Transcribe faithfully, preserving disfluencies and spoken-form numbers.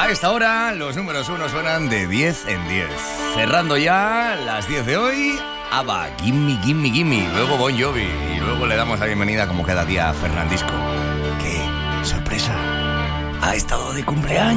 A esta hora los números uno suenan de diez en diez. Cerrando ya las diez de hoy, ABBA, Gimme, Gimme, Gimme. Luego Bon Jovi. Y luego le damos la bienvenida como cada día a Fernandisco. ¡Qué sorpresa! Ha estado de cumpleaños.